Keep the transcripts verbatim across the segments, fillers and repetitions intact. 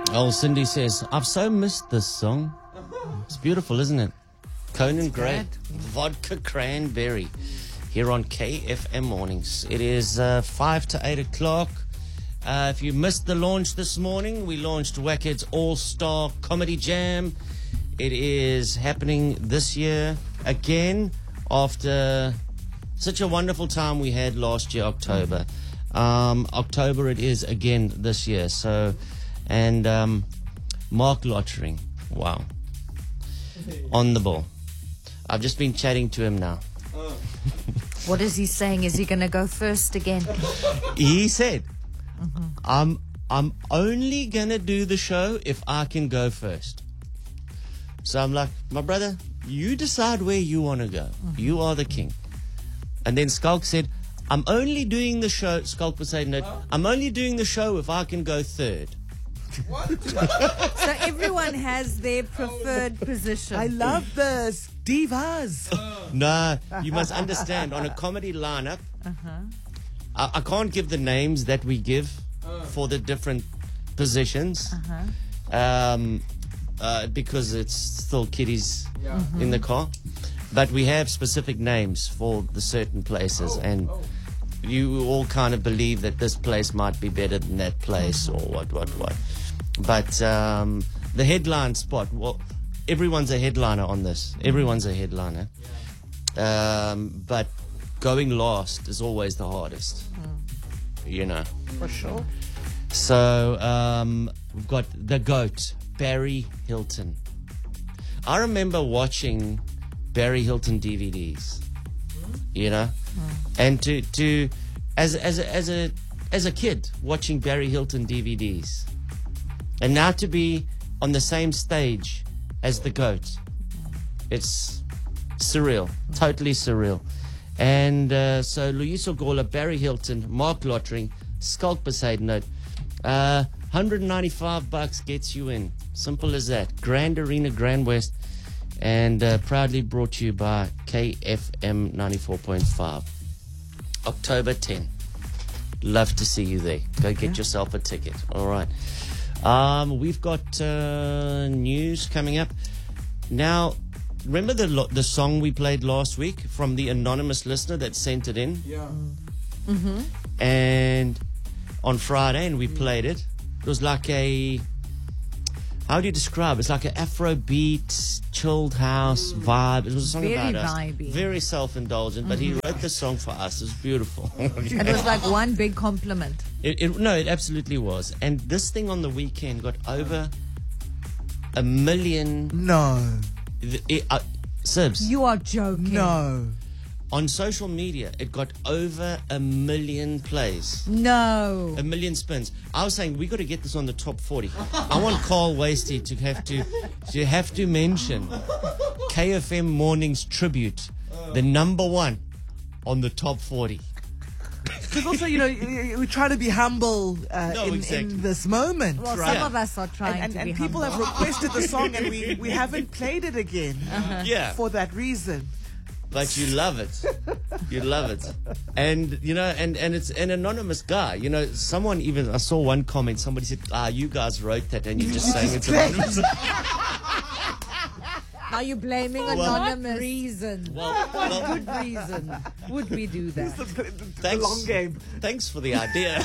Oh, Cindy says, I've so missed this song. It's beautiful, isn't it? Conan Gray, Vodka Cranberry, here on K F M Mornings. It is uh, five to eight o'clock. Uh, if you missed the launch this morning, we launched Wackhead's All-Star Comedy Jam. It is happening this year again after such a wonderful time we had last year, October. Um, October it is again this year. So, and um, Mark Lottering, wow, on the ball. I've just been chatting to him now. What is he saying? Is he going to go first again? He said, mm-hmm. I'm, I'm only going to do the show if I can go first. So I'm like, my brother, you decide where you want to go. Mm-hmm. You are the king. And then Skulk said, I'm only doing the show. Skulk was saying, no, I'm only doing the show if I can go third. What? So everyone has their preferred position. I love this. Divas. No, you must understand, on a comedy lineup, uh-huh. I, I can't give the names that we give uh. for the different positions uh-huh. um, uh, because it's still kiddies yeah. mm-hmm. in the car. But we have specific names for the certain places, oh, and oh. you all kind of believe that this place might be better than that place mm-hmm. or what, what, what. But um, the headline spot, well, everyone's a headliner on this. Everyone's a headliner. Yeah. Um, but going last is always the hardest, mm. you know. For sure. So um, we've got the GOAT, Barry Hilton. I remember watching Barry Hilton D V Ds, mm. you know, mm. and to to as as a, as a as a kid watching Barry Hilton D V Ds, and now to be on the same stage as the GOAT, it's surreal, mm. totally surreal. And uh, so Loyiso Gola, Barry Hilton, Mark Lottering, Skulk Besaidnout, uh, one hundred ninety-five bucks gets you in. Simple as that. Grand Arena, Grand West. And uh, proudly brought to you by K F M ninety-four point five. October tenth. Love to see you there. Go get yeah. yourself a ticket. All right. Um, we've got uh, news coming up. Now, remember the lo- the song we played last week from the anonymous listener that sent it in? Yeah. Mm-hmm. And on Friday, and we played it. It was like a... How do you describe it? It's like an Afrobeat, chilled house vibe. It was a song Very about us. vibey. Very self-indulgent, but mm-hmm. he wrote the song for us. It was beautiful. It was like one big compliment. It, it, no, it absolutely was. And this thing on the weekend got over a million... No. It, it, uh, Sibs. You are joking. No. On social media, it got over a million plays. No. A million spins. I was saying, we got to get this on the top forty. I want Carl Wasty to have to, to have to mention K F M Mornings Tribute, the number one on the top forty. Because also, you know, we try to be humble uh, no, in, exactly. in this moment. Well, right? some of us are trying and, and, to and be people humble. have requested the song, and we, we haven't played it again uh-huh. Yeah. for that reason. But you love it. You love it. And, you know, and, and it's an anonymous guy. You know, someone even, I saw one comment, somebody said, ah, you guys wrote that and you're just saying it's anonymous. Are you blaming well, anonymous? reason? Well, what well, good reason would we do that? The, the, the thanks, long game. Thanks for the idea.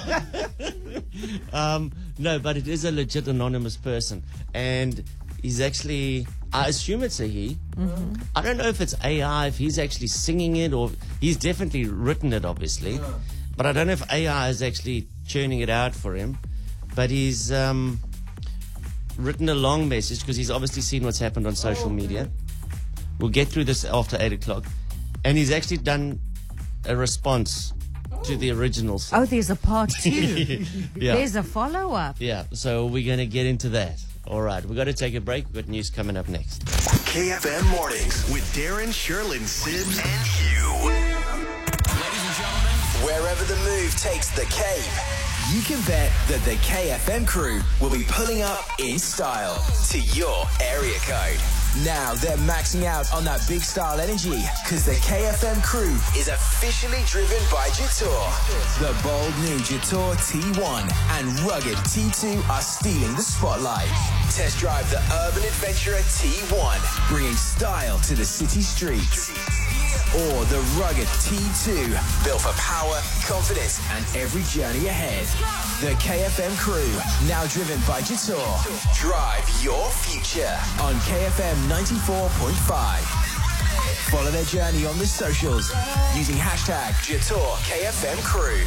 um, no, but it is a legit anonymous person. And he's actually... I assume it's a he. Mm-hmm. I don't know if it's A I, if he's actually singing it, or he's definitely written it, obviously. Yeah. But I don't know if A I is actually churning it out for him. But he's um, written a long message because he's obviously seen what's happened on social oh, media. Man. We'll get through this after eight o'clock. And he's actually done a response oh. to the original song. Oh, there's a part two. Yeah. There's a follow-up. Yeah, so we're going to get into that. All right, we've got to take a break. We've got news coming up next. K F M Mornings with Darren, Sherlyn, Sibs, and Hugh. Ladies and gentlemen, wherever the move takes the Cape, you can bet that the K F M crew will be pulling up in style to your area code. Now they're maxing out on that big style energy because the K F M crew is officially driven by Jatour. The bold new Jatour T one and rugged T two are stealing the spotlight. Test drive the urban adventurer T one, bringing style to the city streets. Or the rugged T two, built for power, confidence, and every journey ahead. The K F M crew, now driven by Jatour. Drive your future on K F M ninety-four point five. Follow their journey on the socials using hashtag Jatour K F M crew.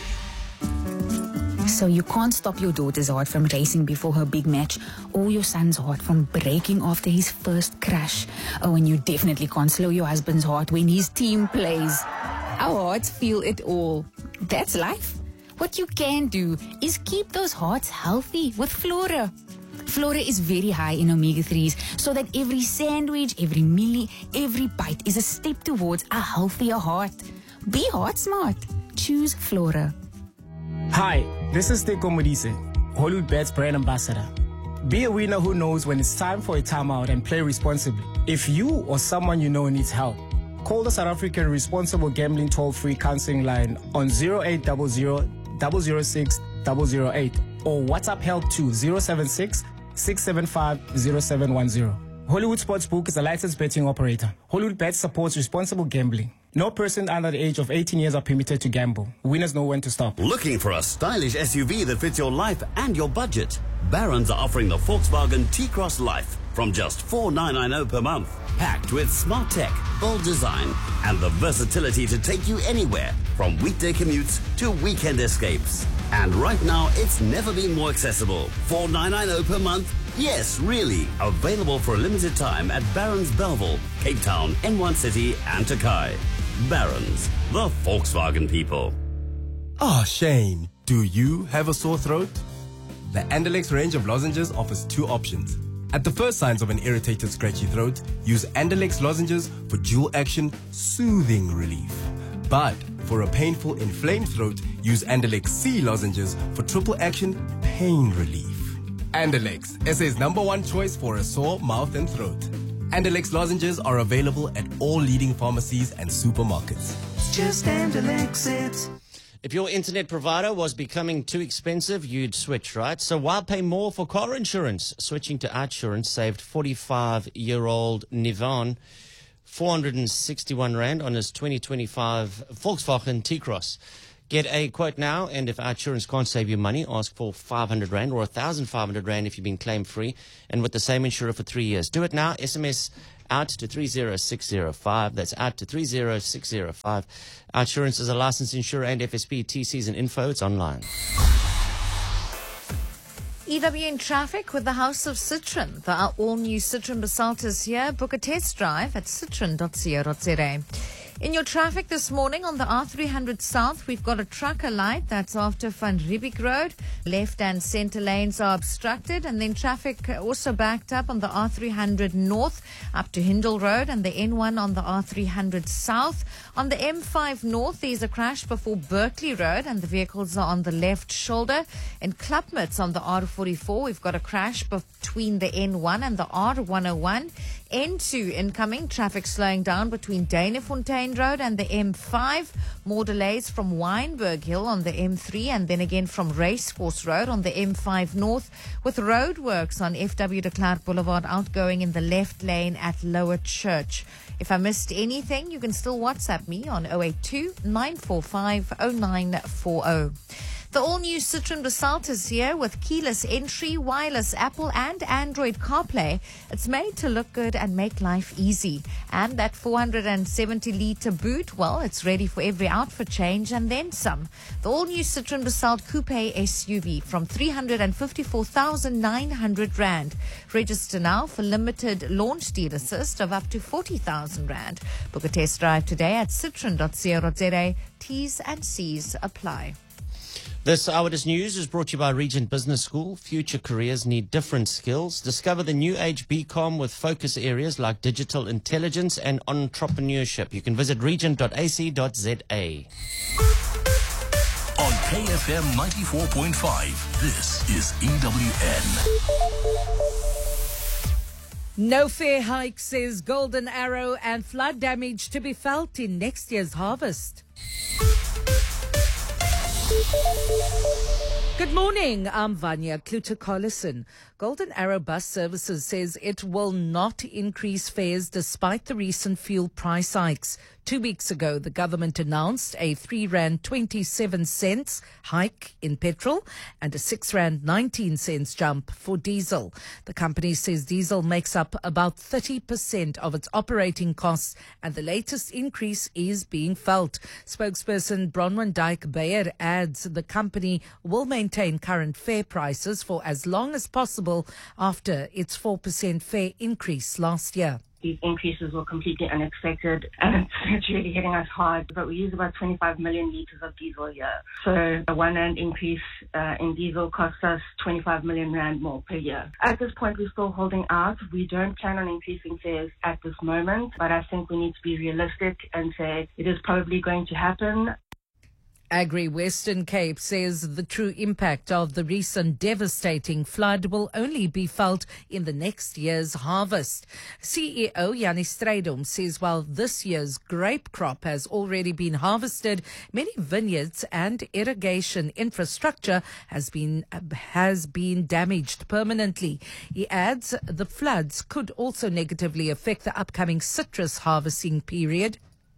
So you can't stop your daughter's heart from racing before her big match, or your son's heart from breaking after his first crash. Oh, and you definitely can't slow your husband's heart when his team plays. Our hearts feel it all. That's life. What you can do is keep those hearts healthy with Flora. Flora is very high in omega threes, so that every sandwich, every meal, every bite is a step towards a healthier heart. Be heart smart. Choose Flora. Hi, this is Teko Modise, Hollywood Bets brand ambassador. Be a winner who knows when it's time for a timeout and play responsibly. If you or someone you know needs help, call the South African Responsible Gambling Toll-Free Counseling Line on zero eight zero zero, zero zero six, zero zero eight or WhatsApp help to zero seven six, six seven five, zero seven one zero. Hollywood Sportsbook is a licensed betting operator. Hollywood Bets supports responsible gambling. No person under the age of eighteen years are permitted to gamble. Winners know when to stop. Looking for a stylish S U V that fits your life and your budget? Barron's are offering the Volkswagen T-Cross Life from just four thousand nine hundred ninety-nine per month. Packed with smart tech, bold design, and the versatility to take you anywhere, from weekday commutes to weekend escapes. And right now, it's never been more accessible. four thousand nine hundred ninety-nine per month? Yes, really. Available for a limited time at Barron's Belleville, Cape Town, N one City, and Takai. Barron's, the Volkswagen people. Ah, Shane, do you have a sore throat? The Andalex range of lozenges offers two options. At the first signs of an irritated, scratchy throat, use Andalex lozenges for dual action, soothing relief. But for a painful, inflamed throat, use Andalex C lozenges for triple action, pain relief. Andalex, S A's number one choice for a sore mouth and throat. Andalex lozenges are available at all leading pharmacies and supermarkets. Just Andalex it. If your internet provider was becoming too expensive, you'd switch, right? So why pay more for car insurance? Switching to Outsurance saved forty-five-year-old Nivan four hundred sixty-one rand on his twenty twenty-five Volkswagen T-Cross. Get a quote now, and if Outsurance can't save you money, ask for five hundred rand or one thousand five hundred rand if you've been claim free and with the same insurer for three years. Do it now. S M S out to three zero six zero five. That's out to three zero six zero five. Outsurance is a licensed insurer and F S P. T Cs and info, it's online. E W in traffic with the House of Citroen. The all-new Citroen Basalt is here. Book a test drive at citroen dot co dot za. In your traffic this morning on the R three hundred South, we've got a trucker light that's after Van Riebeek Road. Left and centre lanes are obstructed, and then traffic also backed up on the R three hundred North up to Hindle Road and the N one on the R three hundred South. On the M five North, there's a crash before Berkeley Road and the vehicles are on the left shoulder. In Klapmuts on the R forty-four, we've got a crash between the N one and the R one oh one. N two incoming, traffic slowing down between Danafontein Road and the M five. More delays from Wynberg Hill on the M three and then again from Racecourse Road on the M five North, with roadworks on F W de Klerk Boulevard outgoing in the left lane at Lower Church. If I missed anything, you can still WhatsApp me on zero eight two, nine four five, zero nine four zero. The all-new Citroen Basalt is here with keyless entry, wireless Apple and Android CarPlay. It's made to look good and make life easy. And that four hundred seventy litre boot, well, it's ready for every outfit change and then some. The all-new Citroen Basalt Coupe S U V from three hundred fifty-four thousand nine hundred rand. Register now for limited launch deal assist of up to forty thousand rand. Book a test drive today at citroen dot co dot za. T's and C's apply. This Eyewitness News is brought to you by Regent Business School. Future careers need different skills. Discover the new age B COM with focus areas like digital intelligence and entrepreneurship. You can visit regent dot a c dot z a. On K F M ninety-four point five, this is E W N. No fare hike, says Golden Arrow, and flood damage to be felt in next year's harvest. Good morning, I'm Vanya Kluter-Collison. Golden Arrow Bus Services says it will not increase fares despite the recent fuel price hikes. Two weeks ago, the government announced a three rand twenty-seven cents hike in petrol and a six rand nineteen cents jump for diesel. The company says diesel makes up about thirty percent of its operating costs, and the latest increase is being felt. Spokesperson Bronwyn Dyke-Beyer adds the company will maintain current fare prices for as long as possible after its four percent fare increase last year. These increases were completely unexpected, and it's, it's really hitting us hard. But we use about twenty-five million litres of diesel a year. So a one rand increase uh, in diesel costs us twenty-five million rand more per year. At this point, we're still holding out. We don't plan on increasing fares at this moment, but I think we need to be realistic and say it is probably going to happen. Agri Western Cape says the true impact of the recent devastating flood will only be felt in the next year's harvest. C E O Yanni Strydom says while this year's grape crop has already been harvested, many vineyards and irrigation infrastructure has been has been damaged permanently. He adds the floods could also negatively affect the upcoming citrus harvesting period.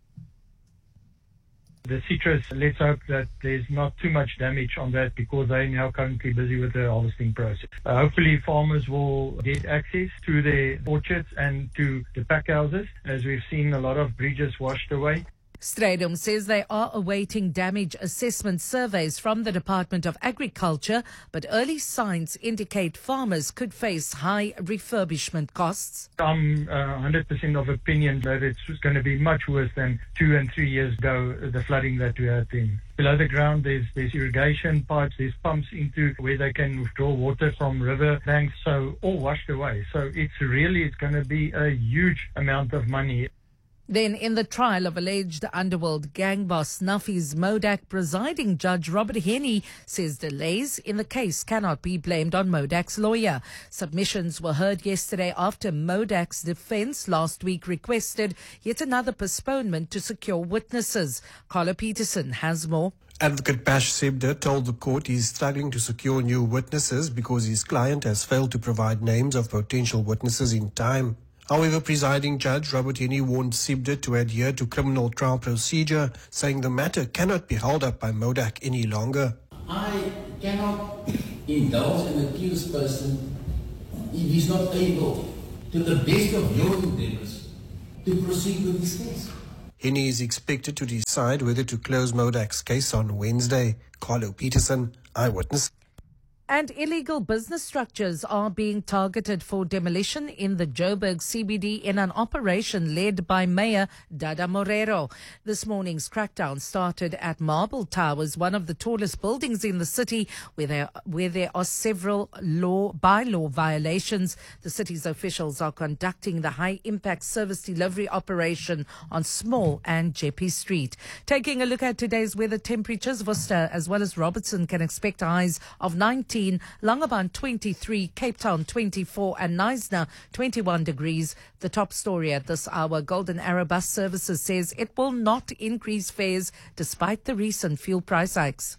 The citrus, let's hope that there's not too much damage on that because they're now currently busy with the harvesting process. Uh, hopefully farmers will get access to their orchards and to the pack houses, as we've seen a lot of bridges washed away. Strydom says they are awaiting damage assessment surveys from the Department of Agriculture, but early signs indicate farmers could face high refurbishment costs. I'm uh, one hundred percent of opinion that it's going to be much worse than two and three years ago, the flooding that we had then. Below the ground, there's, there's irrigation pipes, there's pumps into where they can withdraw water from river banks, so all washed away. So it's really, it's going to be a huge amount of money. Then, in the trial of alleged underworld gang boss Nuffies Modak, presiding judge Robert Henney says delays in the case cannot be blamed on Modak's lawyer. Submissions were heard yesterday after Modak's defense last week requested yet another postponement to secure witnesses. Carlo Peterson has more. Advocate Bash Sebder told the court he is struggling to secure new witnesses because his client has failed to provide names of potential witnesses in time. However, presiding judge Robert Henney warned Sebder to adhere to criminal trial procedure, saying the matter cannot be held up by Modak any longer. I cannot indulge an accused person if he's not able, to the best of your endeavors, to proceed with his case. Henney is expected to decide whether to close Modak's case on Wednesday. Carlo Peterson, Eyewitness. And illegal business structures are being targeted for demolition in the Joburg C B D in an operation led by Mayor Dada Morero. This morning's crackdown started at Marble Towers, one of the tallest buildings in the city, where there, where there are several law bylaw violations. The city's officials are conducting the high-impact service delivery operation on Small and Jeppe Street. Taking a look at today's weather temperatures, Worcester as well as Robertson can expect highs of nineteen, Langebaan twenty-three, Cape Town twenty-four and Knysna twenty-one degrees. The top story at this hour, Golden Arrow Bus Services says it will not increase fares despite the recent fuel price hikes.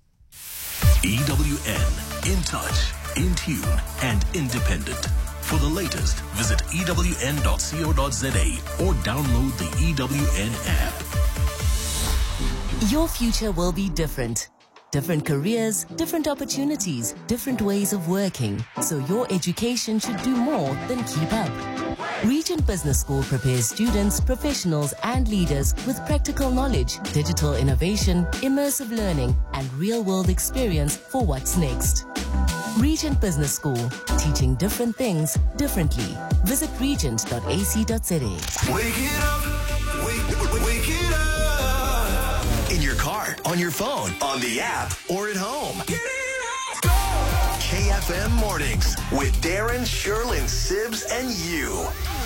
E W N, in touch, in tune and independent. For the latest, visit E W N dot co dot za or download the E W N app. Your future will be different. Different careers, different opportunities, different ways of working. So your education should do more than keep up. Regent Business School prepares students, professionals and leaders with practical knowledge, digital innovation, immersive learning and real-world experience for what's next. Regent Business School, teaching different things differently. Visit regent dot a c dot z a. Wake it up, wake, wake it up. In your car, on your phone, on the app, or at home. Get it up. Go. K F M Mornings with Darren, Sherlyn, Sibs, and you.